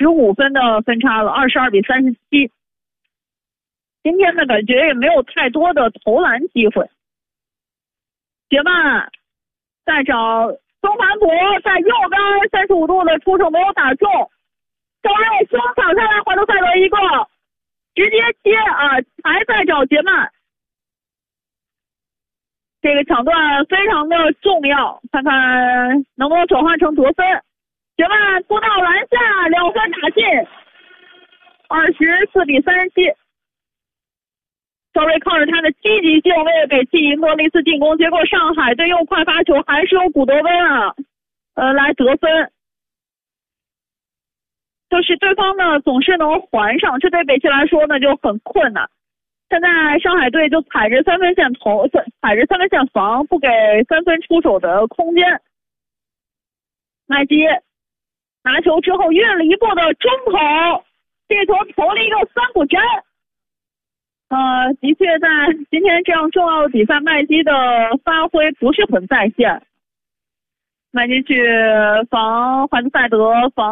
15分的分差了，22-37。今天呢，感觉也没有太多的投篮机会。杰曼再找孙凡博，在右边35度的出手没有打中，赵睿双挡下来，华德赛德一个直接接啊，还在找杰曼。这个抢断非常的重要，看看能不能转换成得分。杰曼扑到篮下，2分打进，24-37。赵睿靠着他的积极性为北汽赢得了一次进攻，结果上海队又快发球，还是由古德温啊，来得分。就是对方呢总是能还上，这对北汽来说呢就很困难。现在上海队就踩着三分线防，不给3分出手的空间。麦基拿球之后运了一步的中投，这球投了一个3不沾。的确在今天这样重要的比赛，麦基的发挥不是很在线。麦基去防华德赛德，防